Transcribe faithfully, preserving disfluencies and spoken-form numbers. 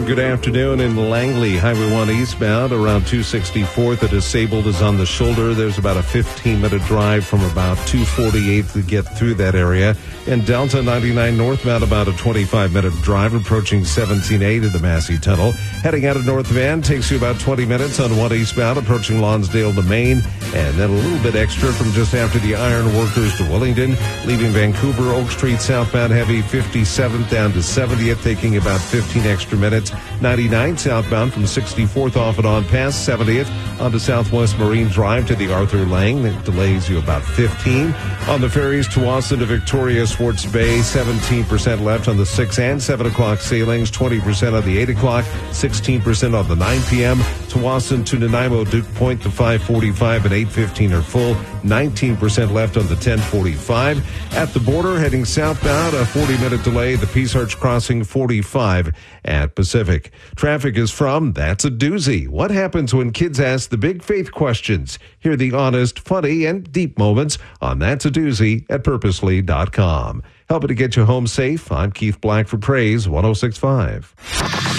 good afternoon in Langley. Highway one eastbound around two sixty-fourth. A disabled is on the shoulder. There's about a fifteen-minute drive from about two forty-eighth to get through that area. In Delta ninety-nine northbound, about a twenty-five-minute drive approaching seventeen A to the Massey Tunnel. Heading out of North Van takes you about twenty minutes on one eastbound approaching Lonsdale to Maine. And then a little bit extra from just after the Iron Workers to Willingdon. Leaving Vancouver, Oak Street southbound heavy fifty-seventh down to seventieth, taking about fifteen extra minutes. ninety-nine southbound from sixty-fourth off and on past seventieth onto Southwest Marine Drive to the Arthur Lang. That delays you about fifteen. On the ferries to Austin to Victoria, Swartz Bay, seventeen percent left on the six and seven o'clock sailings, twenty percent on the eight o'clock, sixteen percent on the nine p.m. To Austin to Nanaimo, Duke Point to five forty-five and eight fifteen are full, nineteen percent left on the ten forty-five. At the border, heading southbound, a forty-minute delay, the Peace Arch crossing forty-five at Pacific. Traffic is from That's a Doozy. What happens when kids ask the big faith questions? Hear the honest, funny, and deep moments on That's a Doozy at purposely dot com. Helping to get you home safe, I'm Keith Black for Praise one oh six point five.